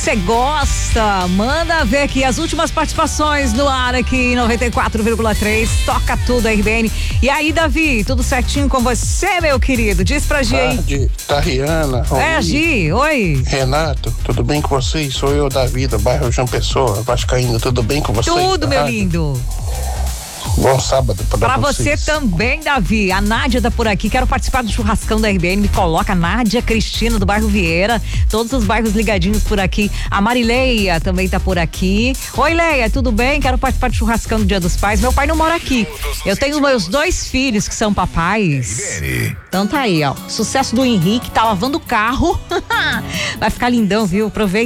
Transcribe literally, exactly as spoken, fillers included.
você gosta. Manda ver aqui as últimas participações no ar aqui em noventa e quatro vírgula três. Toca tudo, R B N. E aí, Davi, tudo certinho com você, meu querido? Diz pra Gi aí. Tarde, Tariana. É, Gi, oi. Renato, tudo bem com vocês? Sou eu, Davi, do bairro João Pessoa, Vascaíno. Tudo bem com vocês? Tudo, meu lindo. Bom sábado pra, pra vocês. você também, Davi. A Nádia tá por aqui. Quero participar do churrascão da R B N. Me coloca Nádia Cristina, do bairro Vieira. Todos os bairros ligadinhos por aqui. A Marileia também tá por aqui. Oi, Leia, tudo bem? Quero participar do churrascão do Dia dos Pais. Meu pai não mora aqui. Eu tenho meus dois filhos que são papais. Então tá aí, ó. Sucesso do Henrique, tá lavando o carro. Vai ficar lindão, viu? Aproveita.